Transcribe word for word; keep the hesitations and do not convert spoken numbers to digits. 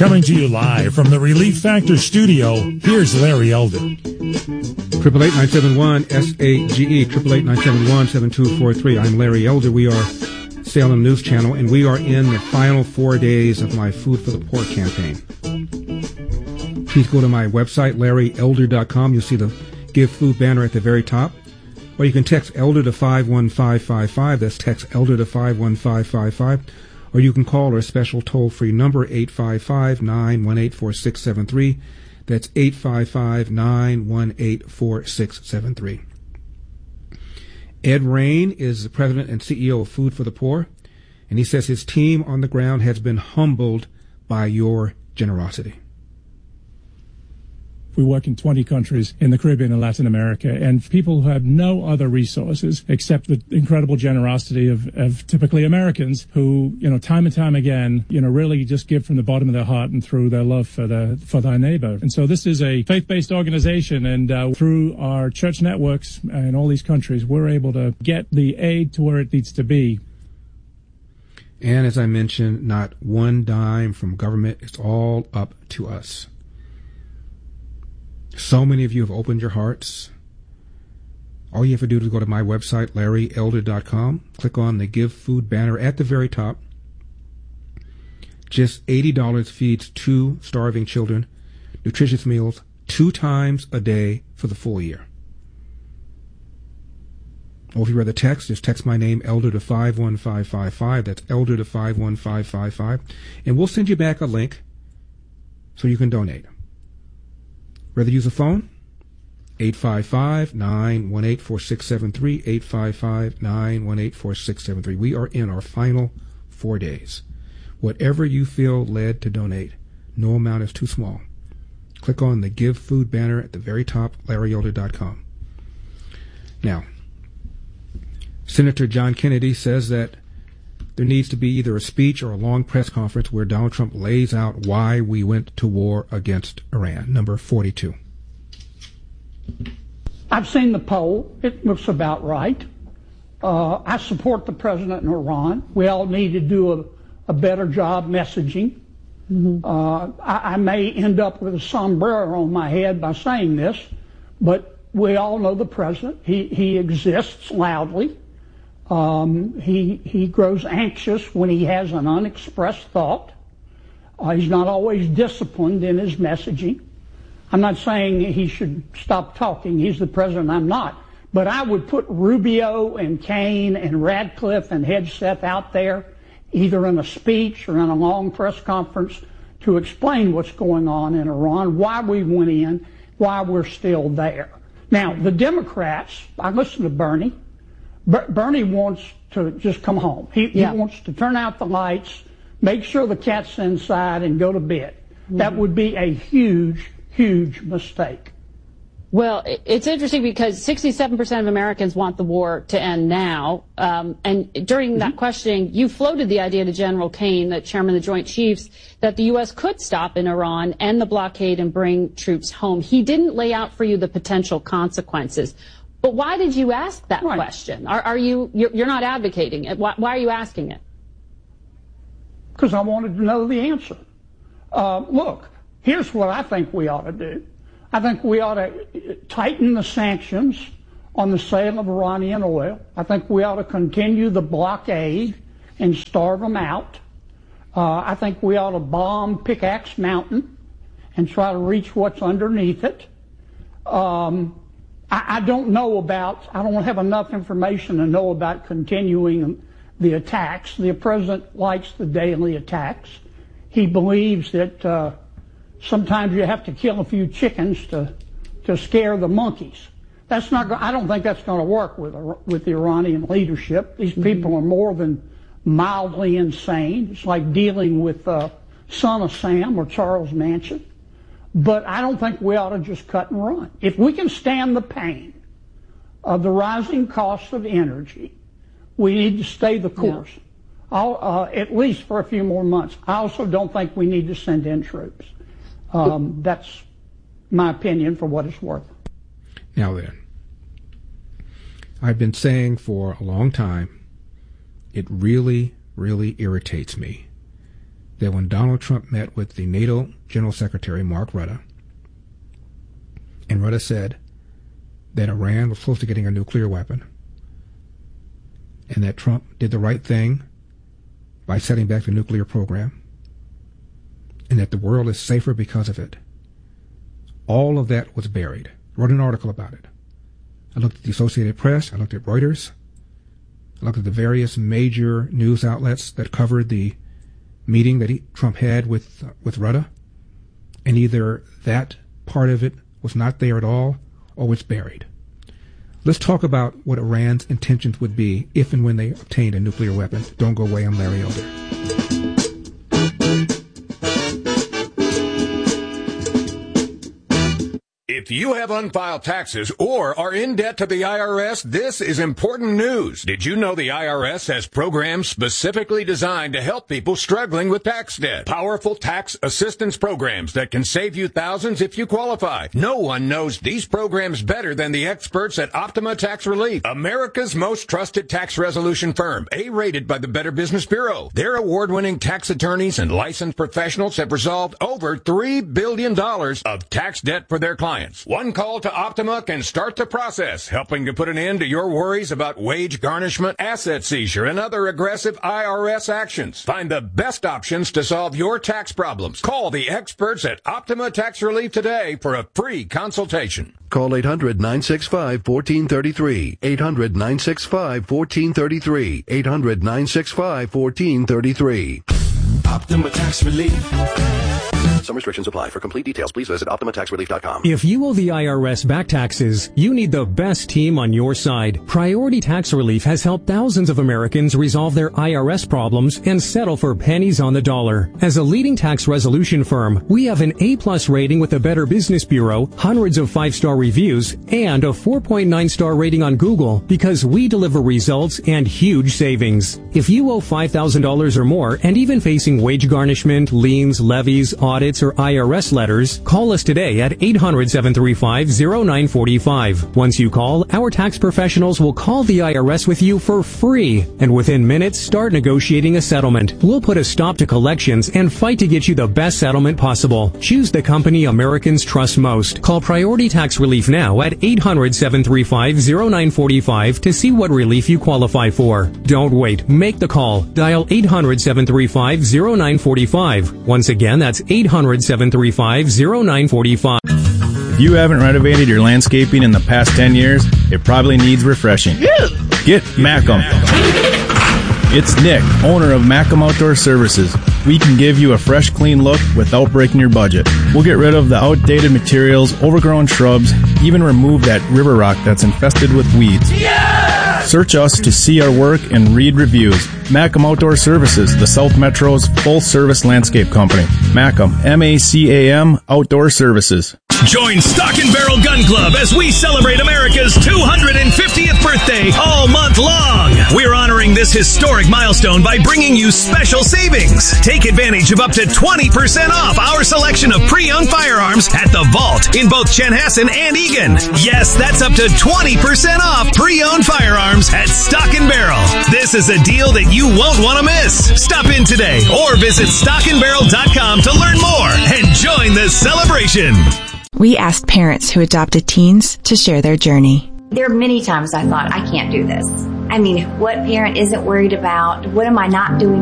Coming to you live from the Relief Factor studio, here's Larry Elder. Triple eight nine seven one S A G E, triple eight nine seven one seven two four three. I'm Larry Elder. We are Salem News Channel, and we are in the final four days of my Food for the Poor campaign. Please go to my website, larry elder dot com. You'll see the Give Food banner at the very top. Or you can text Elder to five one five five five. That's text Elder to five one five five five. Or you can call our special toll-free number, eight five five, nine one eight, four six seven three. That's eight five five, nine one eight, four six seven three. Ed Rain is the president and C E O of Food for the Poor, and he says his team on the ground has been humbled by your generosity. We work in twenty countries in the Caribbean and Latin America, and people who have no other resources except the incredible generosity of, of typically Americans who, you know, time and time again, you know, really just give from the bottom of their heart and through their love for the for their neighbor. And so this is a faith-based organization, and uh, through our church networks in all these countries, we're able to get the aid to where it needs to be. And as I mentioned, not one dime from government. It's all up to us. So many of you have opened your hearts. All you have to do is go to my website, larry elder dot com. Click on the Give Food banner at the very top. Just eighty dollars feeds two starving children nutritious meals two times a day for the full year. Or if you rather text, just text my name, Elder, to five one five five five. That's Elder to five one five five five. And we'll send you back a link so you can donate. Rather use a phone? eight five five, nine one eight, four six seven three, eight five five, nine one eight, four six seven three. We are in our final four days. Whatever you feel led to donate, no amount is too small. Click on the Give Food banner at the very top, larry elder dot com. Now, Senator John Kennedy says that there needs to be either a speech or a long press conference where Donald Trump lays out why we went to war against Iran. Number forty-two. I've seen the poll. It looks about right. Uh, I support the president in Iran. We all need to do a, a better job messaging. Mm-hmm. Uh, I, I may end up with a sombrero on my head by saying this, but we all know the president. He, he exists loudly. Um, he he grows anxious when he has an unexpressed thought. Uh, he's not always disciplined in his messaging. I'm not saying he should stop talking. He's the president. I'm not. But I would put Rubio and Kaine and Radcliffe and Hegseth out there, either in a speech or in a long press conference, to explain what's going on in Iran, why we went in, why we're still there. Now, the Democrats, I listen to Bernie. Bernie wants to just come home. He, yeah. he wants to turn out the lights, make sure the cat's inside, and go to bed. Mm-hmm. That would be a huge, huge mistake. Well, it's interesting because sixty-seven percent of Americans want the war to end now. Um, and during mm-hmm. that questioning, you floated the idea to General Kaine, the chairman of the Joint Chiefs, that the U S could stop in Iran, end the blockade, and bring troops home. He didn't lay out for you the potential consequences. But why did you ask that right. question? Are, are you, you're, you're not advocating it. Why, why are you asking it? Because I wanted to know the answer. Uh, look, here's what I think we ought to do. I think we ought to tighten the sanctions on the sale of Iranian oil. I think we ought to continue the blockade and starve them out. Uh, I think we ought to bomb Pickaxe Mountain and try to reach what's underneath it. Um, I don't know about, I don't have enough information to know about continuing the attacks. The president likes the daily attacks. He believes that uh, sometimes you have to kill a few chickens to to scare the monkeys. That's not. I don't think that's going to work with with the Iranian leadership. These people are more than mildly insane. It's like dealing with uh, Son of Sam or Charles Manson. But I don't think we ought to just cut and run. If we can stand the pain of the rising costs of energy, we need to stay the course, yeah. I'll, uh, at least for a few more months. I also don't think we need to send in troops. Um, that's my opinion for what it's worth. Now then, I've been saying for a long time, it really, really irritates me that when Donald Trump met with the NATO General Secretary, Mark Rutte, and Rutte said that Iran was close to getting a nuclear weapon, and that Trump did the right thing by setting back the nuclear program, and that the world is safer because of it. All of that was buried. I wrote an article about it. I looked at the Associated Press. I looked at Reuters. I looked at the various major news outlets that covered the meeting that he, Trump had with uh, with Rutte, and either that part of it was not there at all, or it's buried. Let's talk about what Iran's intentions would be if and when they obtained a nuclear weapon. Don't go away. I'm Larry Elder. If you have unfiled taxes or are in debt to the I R S, this is important news. Did you know the I R S has programs specifically designed to help people struggling with tax debt? Powerful tax assistance programs that can save you thousands if you qualify. No one knows these programs better than the experts at Optima Tax Relief, America's most trusted tax resolution firm, A-rated by the Better Business Bureau. Their award-winning tax attorneys and licensed professionals have resolved over three billion dollars of tax debt for their clients. One call to Optima can start the process, helping to put an end to your worries about wage garnishment, asset seizure, and other aggressive I R S actions. Find the best options to solve your tax problems. Call the experts at Optima Tax Relief today for a free consultation. Call eight hundred, nine six five, one four three three. eight hundred, nine six five, one four three three. eight hundred, nine six five, one four three three. Optima Tax Relief. Some restrictions apply. For complete details, please visit optima tax relief dot com. If you owe the I R S back taxes, you need the best team on your side. Priority Tax Relief has helped thousands of Americans resolve their I R S problems and settle for pennies on the dollar. As a leading tax resolution firm, we have an A-plus rating with the Better Business Bureau, hundreds of five-star reviews, and a four point nine star rating on Google because we deliver results and huge savings. If you owe five thousand dollars or more and even facing wage garnishment, liens, levies, audits, or I R S letters, call us today at eight hundred, seven three five, zero nine four five. Once you call, our tax professionals will call the I R S with you for free, and within minutes start negotiating a settlement. We'll put a stop to collections and fight to get you the best settlement possible. Choose the company Americans trust most. Call Priority Tax Relief now at eight hundred, seven three five, zero nine four five to see what relief you qualify for. Don't wait. Make the call. Dial eight hundred, seven three five, zero nine four five. Once again, that's eight hundred, seven three five, zero nine four five. If you haven't renovated your landscaping in the past ten years, it probably needs refreshing. Get Macam. It's Nick, owner of Macam Outdoor Services. We can give you a fresh, clean look without breaking your budget. We'll get rid of the outdated materials, overgrown shrubs, even remove that river rock that's infested with weeds. Yeah! Search us to see our work and read reviews. Macam Outdoor Services, the South Metro's full-service landscape company. Macam, M A C A M, Outdoor Services. Join Stock and Barrel Gun Club as we celebrate America's two hundred fiftieth birthday all month long. We're honoring this historic milestone by bringing you special savings. Take advantage of up to twenty percent off our selection of pre-owned firearms at the Vault in both Chanhassen and Eagan. Yes, that's up to twenty percent off pre-owned firearms at Stock and Barrel. This is a deal that you won't want to miss. Stop in today or visit stock and barrel dot com to learn more and join the celebration. We asked parents who adopted teens to share their journey. There are many times I thought, I can't do this. I mean, what parent isn't worried about, what am I not doing